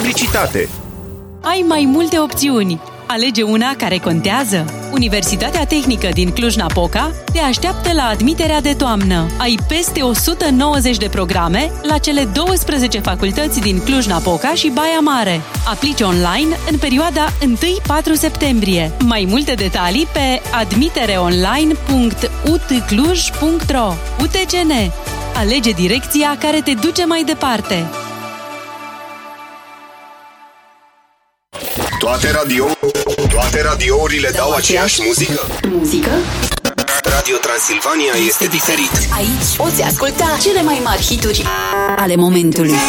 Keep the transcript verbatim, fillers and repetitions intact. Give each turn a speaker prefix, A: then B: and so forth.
A: publicitate.
B: Ai mai multe opțiuni. Alege una care contează. Universitatea Tehnică din Cluj-Napoca te așteaptă la admiterea de toamnă. Ai peste o sută nouăzeci de programe la cele douăsprezece facultăți din Cluj-Napoca și Baia Mare. Aplici online în perioada unu patru septembrie. Mai multe detalii pe admitereonline punct u t cluj punct ro. U T C N. Alege direcția care te duce mai departe.
A: Toate radio, toate radiourile dau aceeași muzică?
C: Muzică?
A: Radio Transilvania este diferit.
C: Aici poți asculta cele mai mari hituri ale momentului.